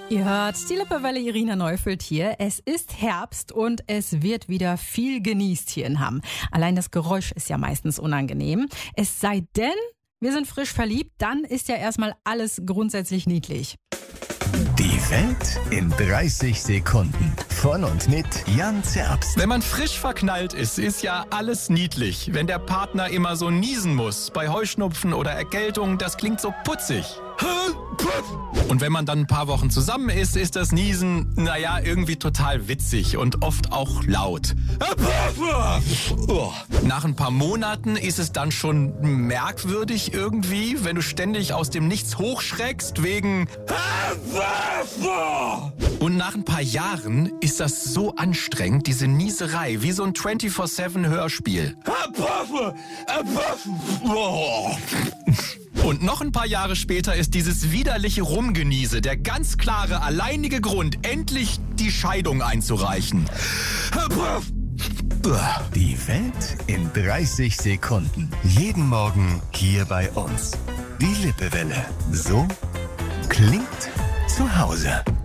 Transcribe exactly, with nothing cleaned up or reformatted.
Ihr hört die Lippewelle, Irina Neufeld hier. Es ist Herbst und es wird wieder viel genießt hier in Hamm. Allein das Geräusch ist ja meistens unangenehm. Es sei denn, wir sind frisch verliebt, dann ist ja erstmal alles grundsätzlich niedlich. Die Welt in dreißig Sekunden. Von und mit Jan Zerbst. Wenn man frisch verknallt ist, ist ja alles niedlich. Wenn der Partner immer so niesen muss, bei Heuschnupfen oder Erkältung, das klingt so putzig. Und wenn man dann ein paar Wochen zusammen ist, ist das Niesen, naja, irgendwie total witzig und oft auch laut. Nach ein paar Monaten ist es dann schon merkwürdig irgendwie, wenn du ständig aus dem Nichts hochschreckst wegen... Und nach ein paar Jahren ist das so anstrengend, diese Nieserei, wie so ein vierundzwanzig sieben Hörspiel. Und noch ein paar Jahre später ist dieses widerliche Rumgeniese der ganz klare, alleinige Grund, endlich die Scheidung einzureichen. Die Welt in dreißig Sekunden. Jeden Morgen hier bei uns. Die Lippewelle. So klingt zu Hause.